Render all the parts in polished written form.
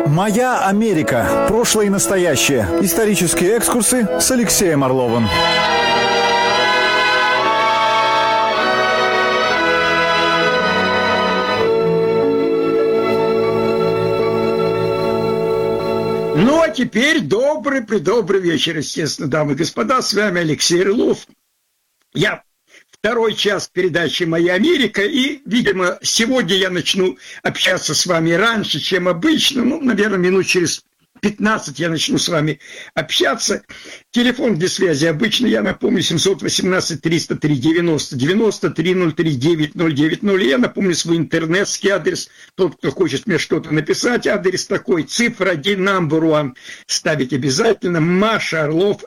«Моя Америка. Прошлое и настоящее». Исторические экскурсы с Алексеем Орловым. Ну, а теперь добрый вечер, естественно, дамы и господа. С вами Алексей Орлов. Я второй час передачи «Моя Америка». И, видимо, сегодня я начну общаться с вами раньше, чем обычно. Ну, наверное, минут через 15 я начну с вами общаться. Телефон для связи обычно, я напомню, 718-303-90-90-303-9090. Я напомню свой интернетский адрес. Тот, кто хочет мне что-то написать, адрес такой, цифра 1, number one. Ставить обязательно. Маша Орлов,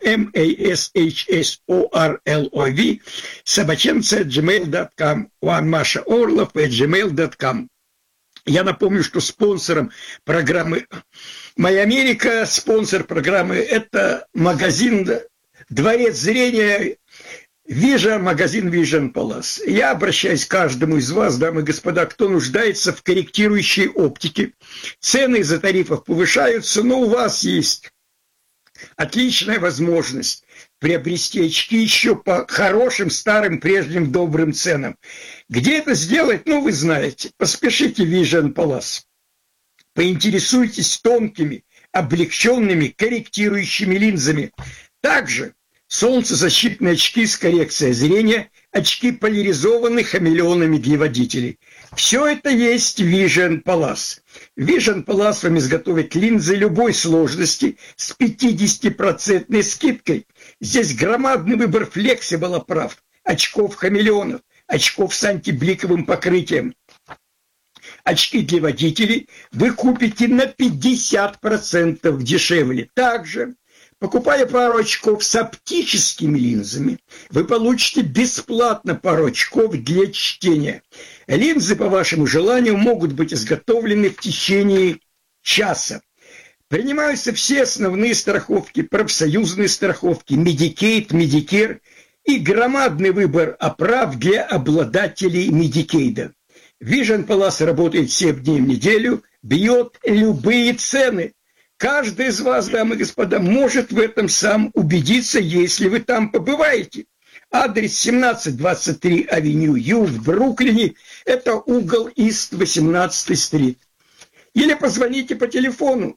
MASHSORLOV, собаченца@gmail.com. Маша Орлов @gmail.com. Я напомню, что спонсором программы «Моя Америка», спонсор программы – это магазин «Дворец зрения», магазин Vision Palace. Я обращаюсь к каждому из вас, дамы и господа, кто нуждается в корректирующей оптике. Цены из-за тарифов повышаются, но у вас есть отличная возможность приобрести очки еще по хорошим, старым, прежним, добрым ценам. Где это сделать? Ну, вы знаете. Поспешите в Vision Palace. Поинтересуйтесь тонкими, облегченными, корректирующими линзами. Также солнцезащитные очки с коррекцией зрения, очки поляризованные хамелеонами для водителей. Все это есть в Vision Palace. В Vision Palace вам изготовят линзы любой сложности с 50% скидкой. Здесь громадный выбор флексибл оправ, очков хамелеонов, очков с антибликовым покрытием. Очки для водителей вы купите на 50% дешевле. Также, покупая пару очков с оптическими линзами, вы получите бесплатно пару очков для чтения. Линзы, по вашему желанию, могут быть изготовлены в течение часа. Принимаются все основные страховки, профсоюзные страховки, Medicaid, Medicare и громадный выбор оправ для обладателей Medicaid. Vision Palace работает 7 дней в неделю, бьет любые цены. Каждый из вас, дамы и господа, может в этом сам убедиться, если вы там побываете. Адрес 1723 Авеню Ю в Бруклине, это угол Ист 18-й стрит. Или позвоните по телефону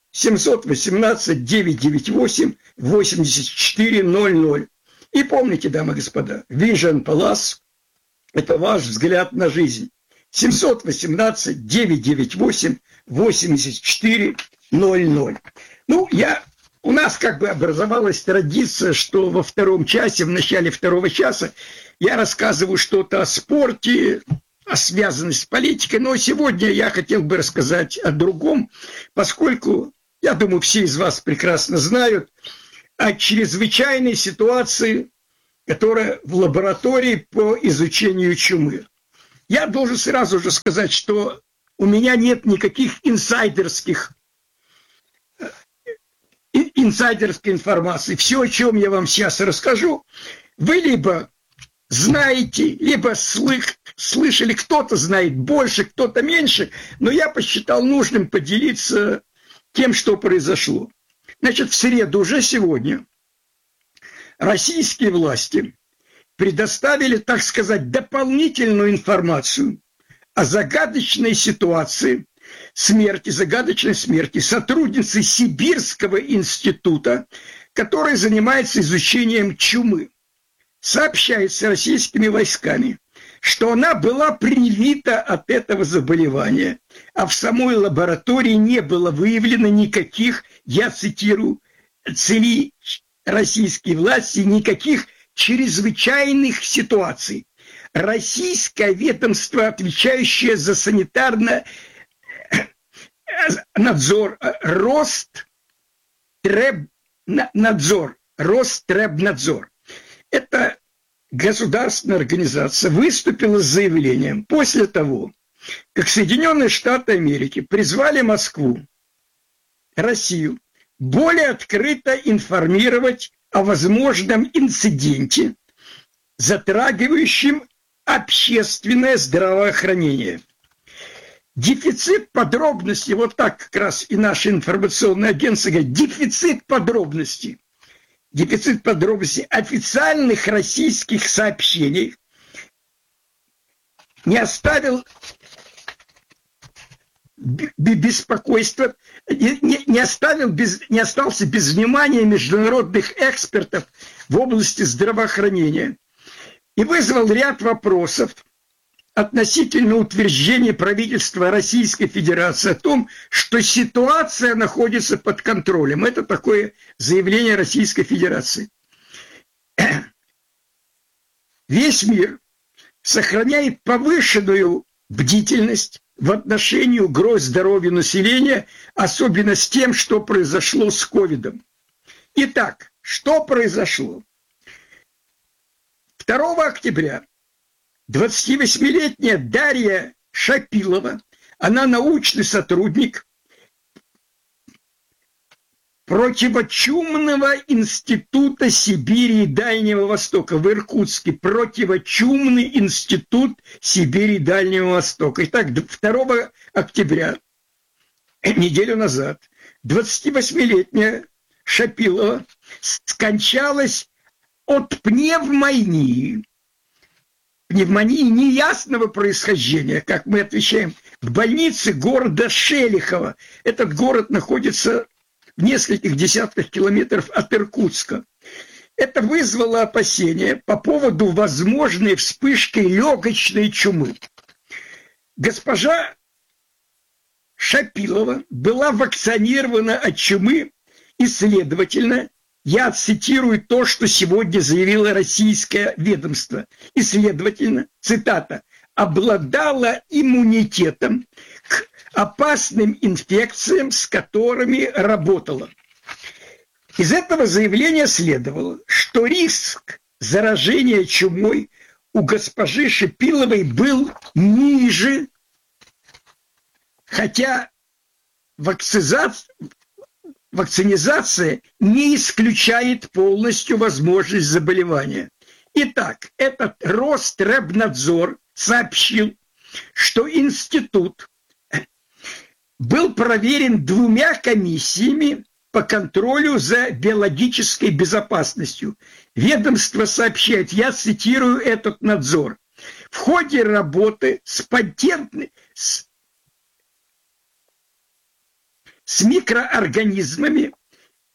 718-998-8400. И помните, дамы и господа, Vision Palace – это ваш взгляд на жизнь. 718-998-8400. Ну, у нас как бы образовалась традиция, что во втором часе, в начале второго часа, я рассказываю что-то о спорте, о связанной с политикой, но сегодня я хотел бы рассказать о другом, поскольку, я думаю, все из вас прекрасно знают о чрезвычайной ситуации, которая в лаборатории по изучению чумы. Я должен сразу же сказать, что у меня нет никаких инсайдерской информации. Все, о чем я вам сейчас расскажу, вы либо знаете, либо слышали, кто-то знает больше, кто-то меньше, но я посчитал нужным поделиться тем, что произошло. Значит, в среду, уже сегодня, российские власти предоставили, так сказать, дополнительную информацию о загадочной смерти сотрудницы Сибирского института, который занимается изучением чумы. Сообщается российскими войсками, что она была привита от этого заболевания, а в самой лаборатории не было выявлено никаких, я цитирую, целей российской власти, никаких чрезвычайных ситуаций. Российское ведомство, отвечающее за санитарный надзор, Ростребнадзор. Эта государственная организация выступила с заявлением после того, как Соединенные Штаты Америки призвали Москву, Россию, более открыто информировать о возможном инциденте, затрагивающем общественное здравоохранение. Дефицит подробностей, вот так как раз и наше информационное агентство говорит, дефицит подробностей официальных российских сообщений не оставил беспокойства, не остался без внимания международных экспертов в области здравоохранения и вызвал ряд вопросов относительно утверждения правительства Российской Федерации о том, что ситуация находится под контролем. Это такое заявление Российской Федерации. Весь мир сохраняет повышенную бдительность в отношении угроз здоровью населения, особенно с тем, что произошло с ковидом. Итак, что произошло? 2 октября 28-летняя Дарья Шапилова, она научный сотрудник Противочумного института Сибири и Дальнего Востока в Иркутске. Противочумный институт Сибири и Дальнего Востока. Итак, 2 октября, неделю назад, 28-летняя Шапилова скончалась от пневмонии. Пневмонии неясного происхождения, как мы отвечаем, в больнице города Шелихово. Этот город находится в нескольких десятках километров от Иркутска. Это вызвало опасения по поводу возможной вспышки легочной чумы. Госпожа Шапилова была вакцинирована от чумы и, следовательно, я цитирую то, что сегодня заявило российское ведомство. И, следовательно, цитата, обладала иммунитетом к опасным инфекциям, с которыми работала. Из этого заявления следовало, что риск заражения чумой у госпожи Шапиловой был ниже, хотя вакцинизация не исключает полностью возможность заболевания. Итак, этот Роспотребнадзор сообщил, что институт был проверен 2 комиссиями по контролю за биологической безопасностью. Ведомство сообщает, я цитирую этот надзор, в ходе работы с микроорганизмами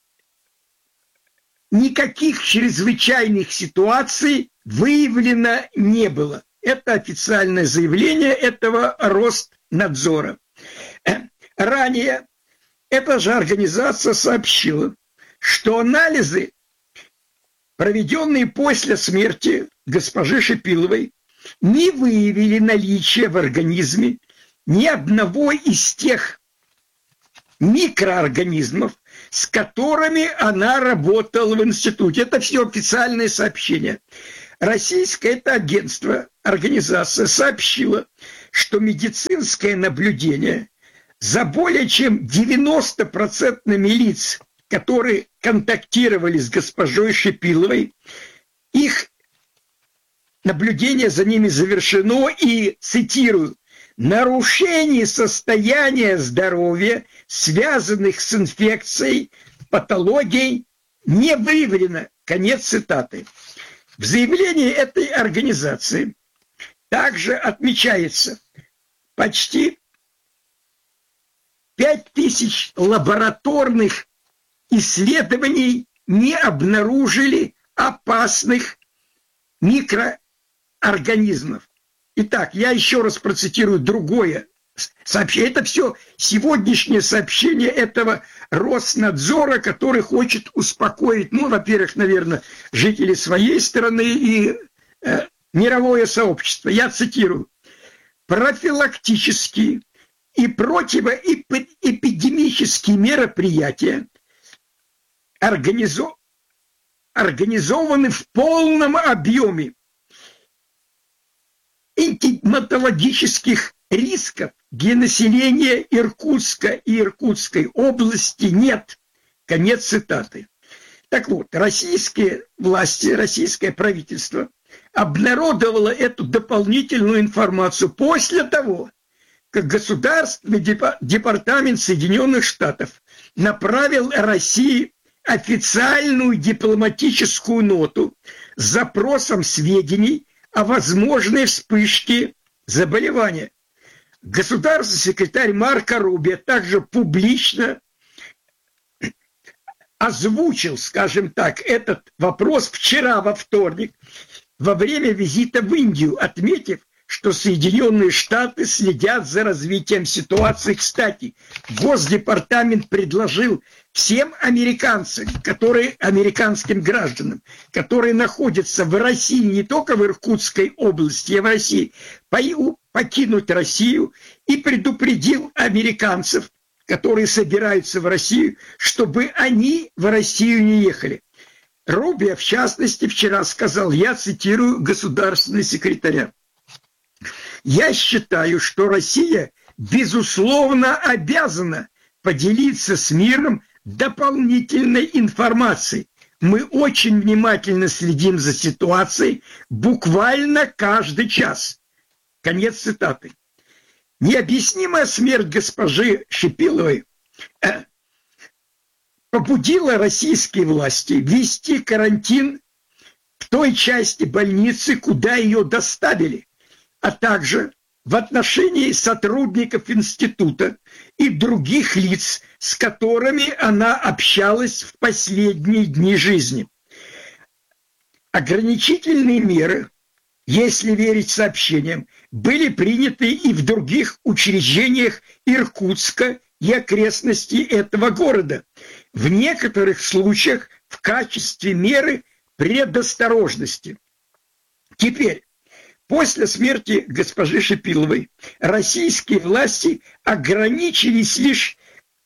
никаких чрезвычайных ситуаций выявлено не было. Это официальное заявление этого Роснадзора. Ранее эта же организация сообщила, что анализы, проведенные после смерти госпожи Шапиловой, не выявили наличие в организме ни одного из тех микроорганизмов, с которыми она работала в институте. Это все официальные сообщения. Российское это агентство, организация сообщила, что медицинское наблюдение за более чем 90% лиц, которые контактировали с госпожой Шапиловой, их наблюдение за ними завершено и, цитирую, нарушений состояния здоровья, связанных с инфекцией, патологией, не выявлено. Конец цитаты. В заявлении этой организации также отмечается, почти 5000 лабораторных исследований не обнаружили опасных микроорганизмов. Итак, я еще раз процитирую другое сообщение. Это все сегодняшнее сообщение этого Роснадзора, который хочет успокоить, во-первых, наверное, жителей своей страны и мировое сообщество. Я цитирую. Профилактические и противоэпидемические мероприятия организованы в полном объеме. Энтомологических рисков для населения Иркутска и Иркутской области нет. Конец цитаты. Так вот, российские власти, российское правительство обнародовало эту дополнительную информацию после того, Государственный департамент Соединенных Штатов направил России официальную дипломатическую ноту с запросом сведений о возможной вспышке заболевания. Государственный секретарь Марко Рубио также публично озвучил, скажем так, этот вопрос вчера, во вторник, во время визита в Индию, отметив, что Соединенные Штаты следят за развитием ситуации. Кстати, Госдепартамент предложил всем американским гражданам, которые находятся в России, не только в Иркутской области, а в России, покинуть Россию, и предупредил американцев, которые собираются в Россию, чтобы они в Россию не ехали. Рубио, в частности, вчера сказал, я цитирую государственного секретаря: «Я считаю, что Россия, безусловно, обязана поделиться с миром дополнительной информацией. Мы очень внимательно следим за ситуацией буквально каждый час». Конец цитаты. Необъяснимая смерть госпожи Шипиловой побудила российские власти ввести карантин в той части больницы, куда ее доставили, а также в отношении сотрудников института и других лиц, с которыми она общалась в последние дни жизни. Ограничительные меры, если верить сообщениям, были приняты и в других учреждениях Иркутска и окрестностей этого города, в некоторых случаях в качестве меры предосторожности. Теперь, после смерти госпожи Шипиловой, российские власти ограничились лишь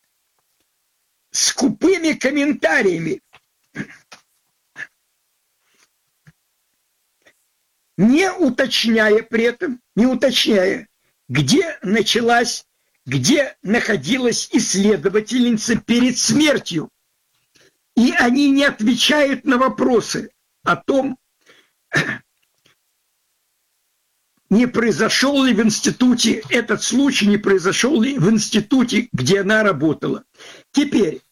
скупыми комментариями, не уточняя при этом, где находилась исследовательница перед смертью. И они не отвечают на вопросы о том, не произошел ли в институте этот случай, не произошел ли в институте, где она работала. Теперь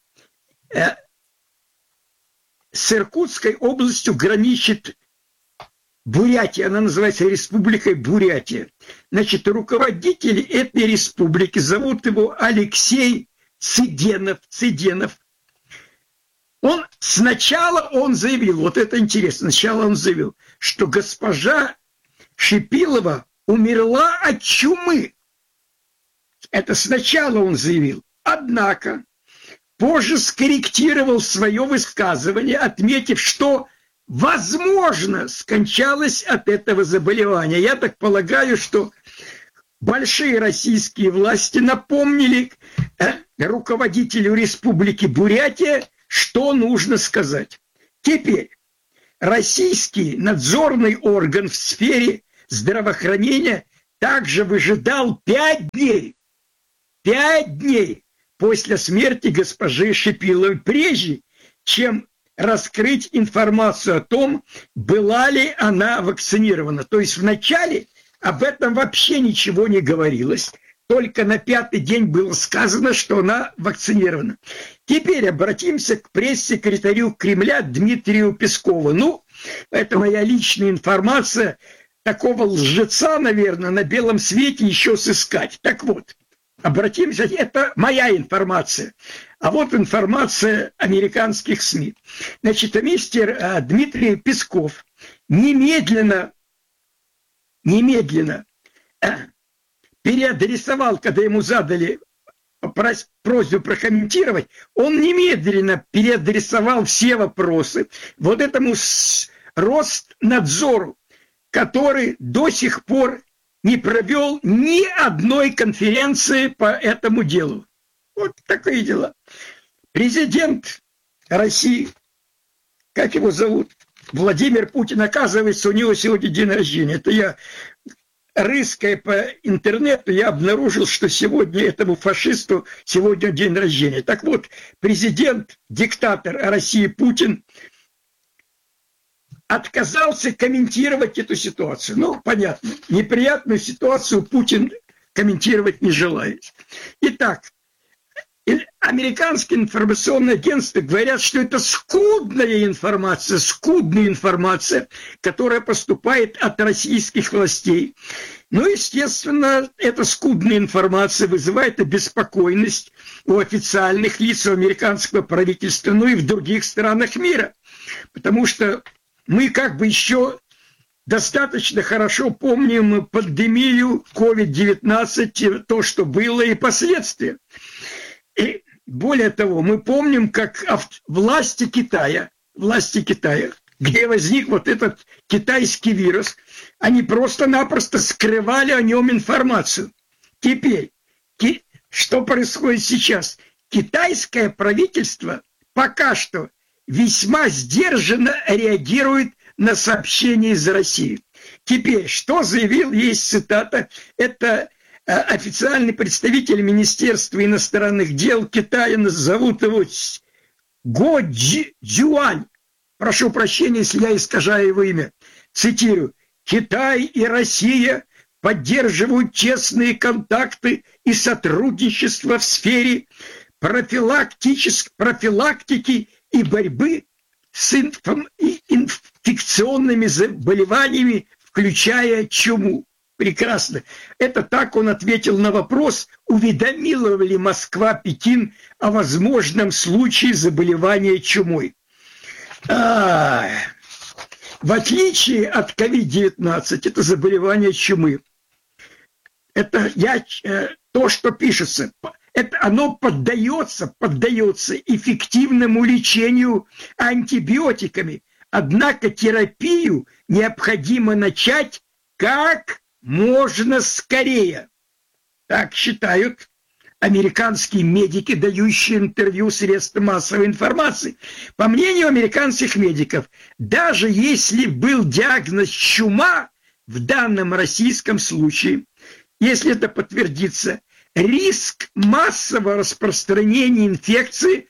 с Иркутской областью граничит Бурятия, она называется Республикой Бурятия. Значит, руководитель этой республики, зовут его Алексей Цыденов. Сначала он заявил, вот это интересно, сначала он заявил, что госпожа Шипилова умерла от чумы. Это сначала он заявил. Однако позже скорректировал свое высказывание, отметив, что возможно, скончалась от этого заболевания. Я так полагаю, что большие российские власти напомнили руководителю Республики Бурятия, что нужно сказать. Теперь российский надзорный орган в сфере здравоохранения также выжидал 5 дней после смерти госпожи Шипиловой, прежде чем раскрыть информацию о том, была ли она вакцинирована. То есть вначале об этом вообще ничего не говорилось, только на 5-й день было сказано, что она вакцинирована. Теперь обратимся к пресс-секретарю Кремля Дмитрию Пескову. Ну, это моя личная информация, такого лжеца, наверное, на белом свете еще сыскать. Так вот, обратимся, это моя информация. А вот информация американских СМИ. Значит, мистер Дмитрий Песков немедленно переадресовал, когда ему задали просьбу прокомментировать, он немедленно переадресовал все вопросы вот этому Роснадзору, который до сих пор не провел ни одной конференции по этому делу. Вот такие дела. Президент России, как его зовут, Владимир Путин, оказывается, у него сегодня день рождения. Это я, рыская по интернету, я обнаружил, что сегодня этому фашисту сегодня день рождения. Так вот, президент, диктатор России Путин отказался комментировать эту ситуацию. Ну, понятно, неприятную ситуацию Путин комментировать не желаю. Итак, американские информационные агентства говорят, что это скудная информация, которая поступает от российских властей. Ну, естественно, эта скудная информация вызывает обеспокоенность у официальных лиц, у американского правительства, ну и в других странах мира. Потому что мы как бы еще достаточно хорошо помним пандемию COVID-19, то, что было, и последствия. И более того, мы помним, как власти Китая, где возник вот этот китайский вирус, они просто-напросто скрывали о нем информацию. Теперь, что происходит сейчас? Китайское правительство пока что весьма сдержанно реагирует на сообщения из России. Теперь, что заявил, есть цитата, это официальный представитель Министерства иностранных дел Китая, зовут его Го Цзюань. Прошу прощения, если я искажаю его имя. Цитирую. «Китай и Россия поддерживают тесные контакты и сотрудничество в сфере профилактики и борьбы с инфекционными заболеваниями, включая чуму». Прекрасно. Это так он ответил на вопрос, уведомила ли Москва Пекин о возможном случае заболевания чумой. В отличие от COVID-19, это заболевание чумы. Это то, что пишется. Оно поддается эффективному лечению антибиотиками. Однако терапию необходимо начать как можно скорее. Так считают американские медики, дающие интервью средствам массовой информации. По мнению американских медиков, даже если был диагноз чума, в данном российском случае, если это подтвердится, риск массового распространения инфекции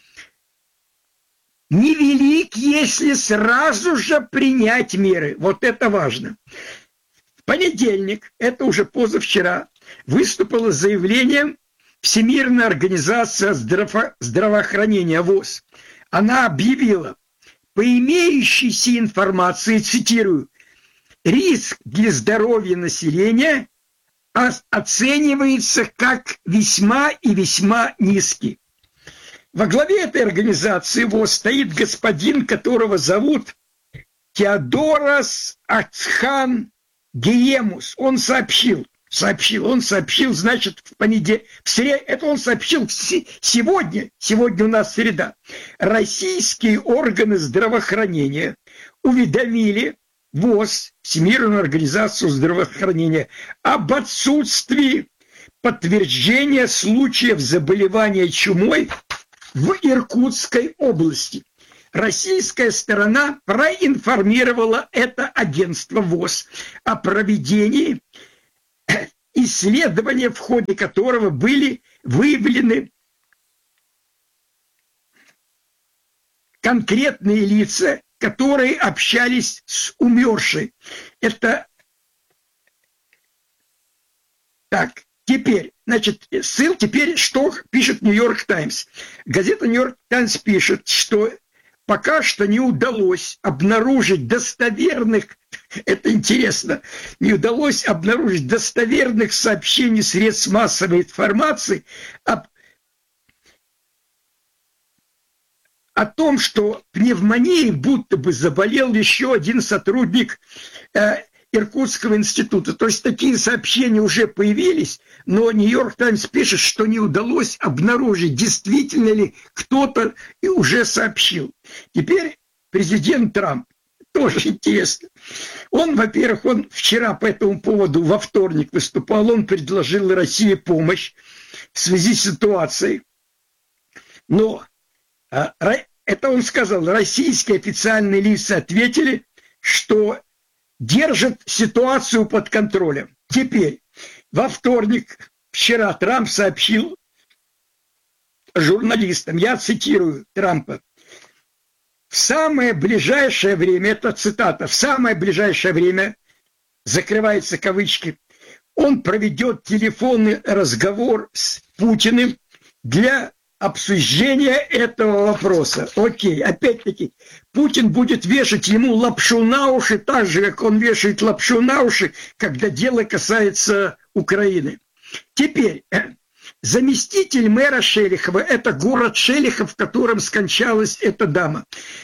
невелик, если сразу же принять меры. Вот это важно. В понедельник, это уже позавчера, выступило с заявлением Всемирная организация здравоохранения ВОЗ. Она объявила, по имеющейся информации, цитирую, риск для здоровья населения оценивается как весьма и весьма низкий. Во главе этой организации ВОЗ стоит господин, которого зовут Теодорос Ацхан Гиемус. Он сообщил, значит, в понедельник, это он сообщил сегодня у нас среда. Российские органы здравоохранения уведомили ВОЗ, Всемирную организацию здравоохранения, об отсутствии подтверждения случаев заболевания чумой в Иркутской области. Российская сторона проинформировала это агентство ВОЗ о проведении исследования, в ходе которого были выявлены конкретные лица, которые общались с умершей. Это так. Теперь, значит, теперь что пишет Нью-Йорк Таймс? Газета Нью-Йорк Таймс пишет, что пока что не удалось обнаружить достоверных, это интересно, не удалось обнаружить достоверных сообщений средств массовой информации о том, что пневмонией будто бы заболел еще один сотрудник Иркутского института. То есть такие сообщения уже появились, но Нью-Йорк Таймс пишет, что не удалось обнаружить, действительно ли кто-то и уже сообщил. Теперь президент Трамп, тоже интересно. Во-первых, он вчера по этому поводу во вторник выступал, он предложил России помощь в связи с ситуацией. Но это он сказал, российские официальные лица ответили, что держат ситуацию под контролем. Теперь, во вторник, вчера Трамп сообщил журналистам, я цитирую Трампа, в самое ближайшее время, это цитата, в самое ближайшее время, закрываются кавычки, он проведет телефонный разговор с Путиным для обсуждения этого вопроса. Окей, опять-таки, Путин будет вешать ему лапшу на уши, так же, как он вешает лапшу на уши, когда дело касается Украины. Теперь, заместитель мэра Шелихова, это город Шелихов, в котором скончалась эта дама.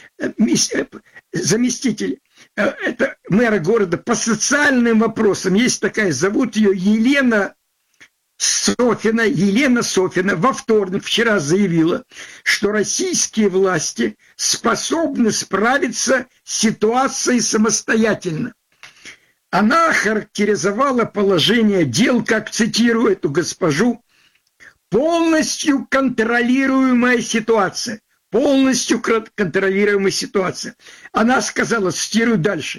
Заместитель это мэра города по социальным вопросам. Есть такая, зовут ее Елена Софина. Елена Софина во вторник вчера заявила, что российские власти способны справиться с ситуацией самостоятельно. Она охарактеризовала положение дел, как, цитирую эту госпожу, полностью контролируемая ситуация. Полностью контролируемая ситуация. Она сказала, цитирую дальше,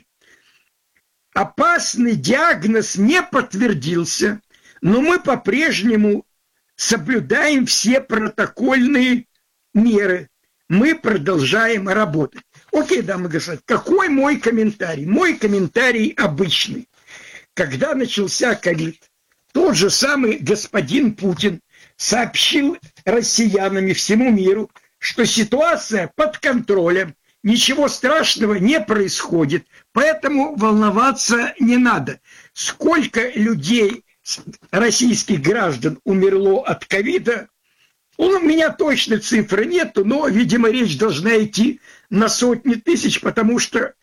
опасный диагноз не подтвердился, но мы по-прежнему соблюдаем все протокольные меры. Мы продолжаем работать. Окей, дамы и господа, какой мой комментарий? Мой комментарий обычный. Когда начался ковид, тот же самый господин Путин сообщил россиянам и всему миру, что ситуация под контролем, ничего страшного не происходит, поэтому волноваться не надо. Сколько людей, российских граждан, умерло от ковида, у меня точной цифры нету, но, видимо, речь должна идти на сотни тысяч, потому что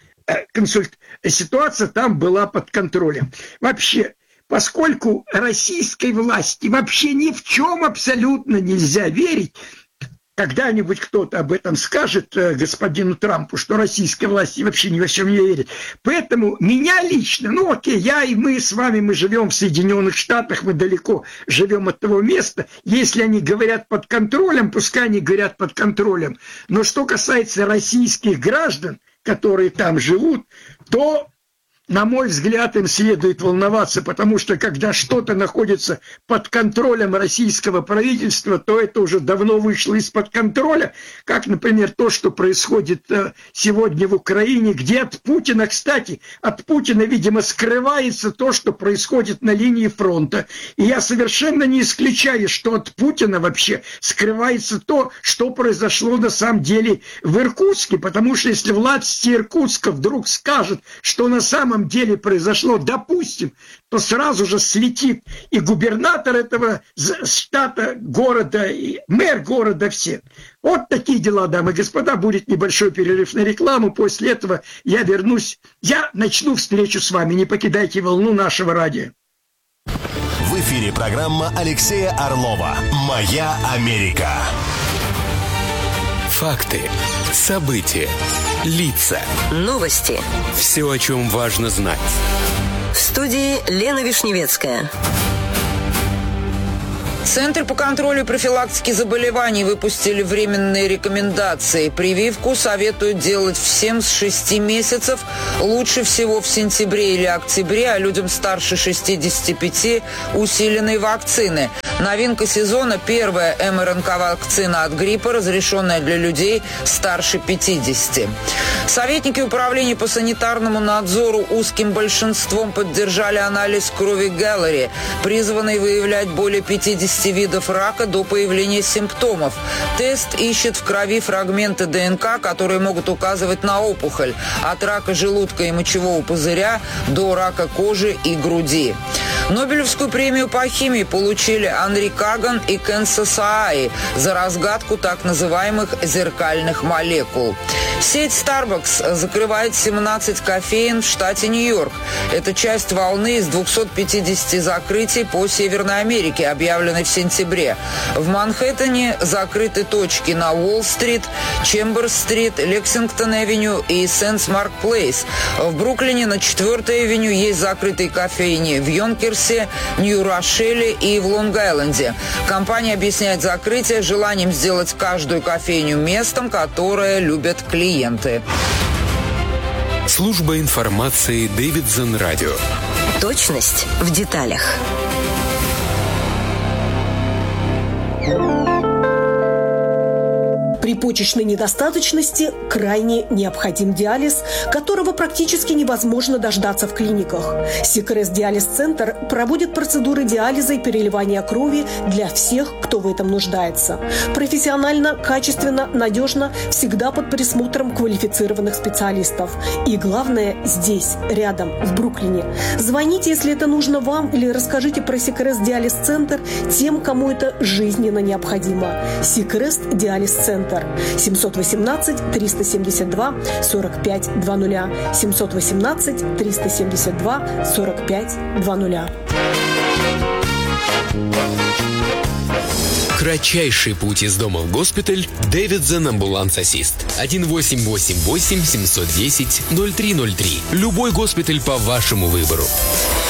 ситуация там была под контролем. Вообще, поскольку российской власти вообще ни в чем абсолютно нельзя верить, когда-нибудь кто-то об этом скажет господину Трампу, что российская власть вообще ни во чем не верит. Поэтому меня лично, ну окей, я и мы с вами, мы живем в Соединенных Штатах, мы далеко живем от того места. Если они говорят под контролем, пускай они говорят под контролем. Но что касается российских граждан, которые там живут, то, на мой взгляд, им следует волноваться, потому что когда что-то находится под контролем российского правительства, то это уже давно вышло из-под контроля, как, например, то, что происходит сегодня в Украине, где от Путина, кстати, от Путина, видимо, скрывается то, что происходит на линии фронта. И я совершенно не исключаю, что от Путина вообще скрывается то, что произошло на самом деле в Иркутске, потому что если власти Иркутска вдруг скажут, что на самом деле произошло, допустим, то сразу же слетит и губернатор этого штата, города, и мэр города, все. Вот такие дела, дамы и господа. Будет небольшой перерыв на рекламу. После этого я вернусь, я начну встречу с вами. Не покидайте волну нашего радио. В эфире программа Алексея Орлова «Моя Америка». Факты, события, лица. Новости. Все, о чем важно знать. В студии Лена Вишневецкая. Центр по контролю и профилактике заболеваний выпустили временные рекомендации. Прививку советуют делать всем с 6 месяцев, лучше всего в сентябре или октябре, а людям старше 65 усиленной вакцины. Новинка сезона – первая МРНК-вакцина от гриппа, разрешенная для людей старше 50. Советники управления по санитарному надзору узким большинством поддержали анализ крови Гэллери, призванный выявлять более 50 видов рака до появления симптомов. Тест ищет в крови фрагменты ДНК, которые могут указывать на опухоль, от рака желудка и мочевого пузыря до рака кожи и груди. Нобелевскую премию по химии получили Анри Каган и Кен Сасааи за разгадку так называемых зеркальных молекул. Сеть Starbucks закрывает 17 кофеен в штате Нью-Йорк. Это часть волны из 250 закрытий по Северной Америке, объявленной в сентябре. В Манхэттене закрыты точки на Уолл-стрит, Чемберс-стрит, Лексингтон-авеню и Сенс-Марк-плейс. В Бруклине на 4-й авеню есть закрытые кофейни в Йонкерсе, Нью-Рошеле и в Лонг-Айленде. Компания объясняет закрытие желанием сделать каждую кофейню местом, которое любят клиенты. Служба информации Дэвидсон Радио. Точность в деталях. При почечной недостаточности крайне необходим диализ, которого практически невозможно дождаться в клиниках. Сикрест Диализ-центр проводит процедуры диализа и переливания крови для всех, кто в этом нуждается. Профессионально, качественно, надежно, всегда под присмотром квалифицированных специалистов. И главное, здесь, рядом, в Бруклине. Звоните, если это нужно вам, или расскажите про Сикрест Диализ-центр тем, кому это жизненно необходимо. Сикрест Диализ-центр. 718-372-4520. 718-372-4520. Кратчайший путь из дома в госпиталь. Дэвидсон Амбуланс Ассист. 1888 710 0303. Любой госпиталь по вашему выбору.